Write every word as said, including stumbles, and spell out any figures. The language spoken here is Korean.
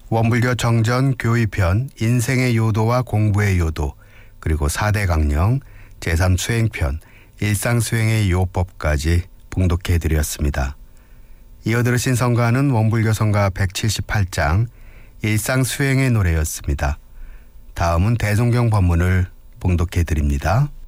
원불교 정전 교의편, 인생의 요도와 공부의 요도, 그리고 사 대 강령, 제삼 수행편, 일상수행의 요법까지 봉독해드렸습니다. 이어 들으신 성가는 원불교 성가 백칠십팔 장 일상수행의 노래였습니다. 다음은 대종경 법문을 봉독해드립니다.